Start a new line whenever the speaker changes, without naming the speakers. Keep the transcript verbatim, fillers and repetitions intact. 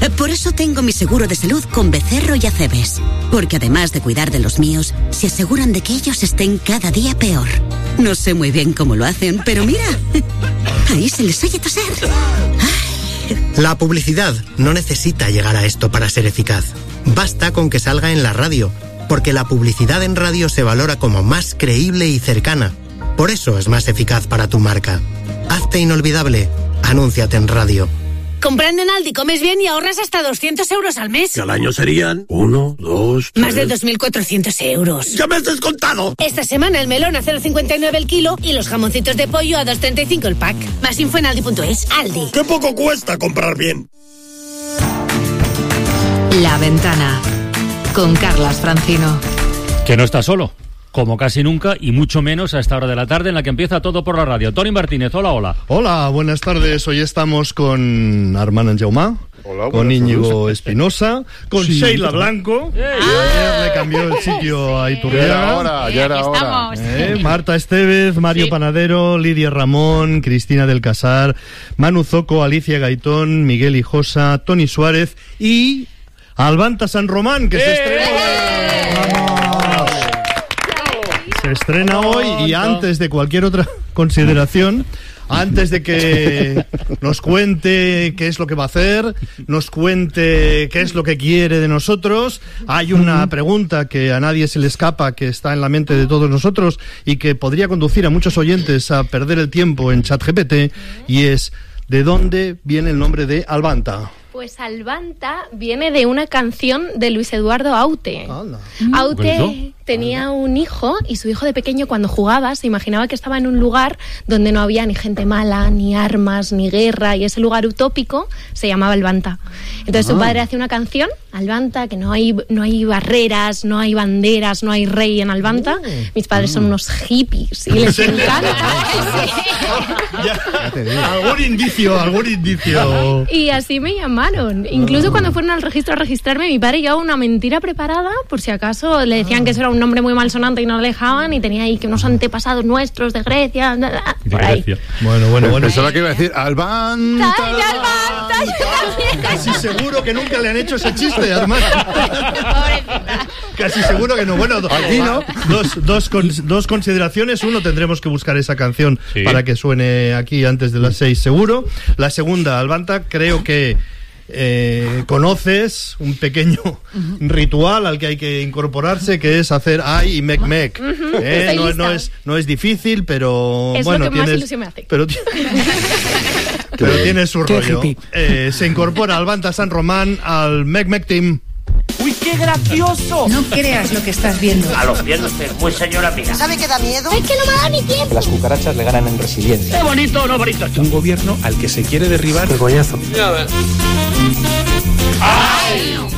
Por eso tengo mi seguro de salud con Becerro y Acebes. Porque además de cuidar de los míos, se aseguran de que ellos estén cada día peor. No sé muy bien cómo lo hacen, pero mira, ahí se les oye toser. Ay.
La publicidad no necesita llegar a esto para ser eficaz. Basta con que salga en la radio, porque la publicidad en radio se valora como más creíble y cercana. Por eso es más eficaz para tu marca. Hazte inolvidable. Anúnciate en radio.
Comprando en Aldi comes bien y ahorras hasta doscientos euros al mes.
Que al año serían uno, dos, tres...
Más de dos mil cuatrocientos euros.
¡Ya me has descontado!
Esta semana el melón a cero coma cincuenta y nueve el kilo y los jamoncitos de pollo a dos coma treinta y cinco el pack. Más info en aldi punto es. Aldi.
¡Qué poco cuesta comprar bien!
La Ventana, con Carlas Francino.
Que no está solo, como casi nunca, y mucho menos a esta hora de la tarde en la que empieza todo por la radio. Toni Martínez, hola, hola.
Hola, buenas tardes. Hoy estamos con Armand Anjaumá,
hola,
con Íñigo Espinosa, con sí, Sheila Blanco.
¡Ey!
Ayer le cambió el sitio a Iturriaga.
Ya era hora, ya era hora.
Eh, Marta Estevez, Mario sí. Panadero, Lidia Ramón, Cristina del Casar, Manu Zoco, Alicia Gaitón, Miguel Hijosa, Toni Suárez y Albanta San Román, que ¡Eh! se estrena hoy. ¡Vamos! Se estrena hoy y antes de cualquier otra consideración, antes de que nos cuente qué es lo que va a hacer, nos cuente qué es lo que quiere de nosotros, hay una pregunta que a nadie se le escapa, que está en la mente de todos nosotros y que podría conducir a muchos oyentes a perder el tiempo en ChatGPT, y es: ¿de dónde viene el nombre de Albanta?
Pues Albanta viene de una canción de Luis Eduardo Aute.
Anda.
Aute tenía un hijo y su hijo de pequeño, cuando jugaba, se imaginaba que estaba en un lugar donde no había ni gente mala, ni armas, ni guerra, y ese lugar utópico se llamaba Albanta. Entonces ah. su padre hace una canción, Albanta, que no hay, no hay barreras, no hay banderas, no hay rey en Albanta. Oh. Mis padres mm. son unos hippies y les encanta.
Ya, ya algún indicio, algún indicio.
Y así me llamaron. Incluso oh. cuando fueron al registro a registrarme, mi padre llevaba una mentira preparada por si acaso le decían ah. que eso era un nombre muy malsonante y no le dejaban, y tenía ahí que unos antepasados nuestros de Grecia, bla, bla, por ahí.
Grecia. Bueno, bueno, bueno.
Eso es lo que iba a decir. Albanta.
Ay, Albanta, yo también.
Casi seguro que nunca le han hecho ese chiste, además. Casi seguro que no. Bueno, aquí no. Dos, dos, con, dos consideraciones. Uno, tendremos que buscar esa canción sí. para que suene aquí antes de las seis, seguro. La segunda, Albanta, creo que Eh, conoces un pequeño uh-huh. ritual al que hay que incorporarse, que es hacer ay y mec mec. Uh-huh. eh, no, no es no es difícil, pero
es
bueno,
lo que
tienes,
más ilusión me hace.
Pero, pero tiene su rollo. Eh, se incorpora Albanta San Román al mec mec team.
¡Uy, qué gracioso!
No creas lo que estás viendo.
A los pies usted, muy señora mía.
¿Sabe qué da miedo?
Es que no me da ni tiempo.
Las cucarachas le ganan en resiliencia.
¡Qué bonito o no bonito!
Un gobierno al que se quiere derribar.
¡Qué coñazo! Ya ves. ¡Ay!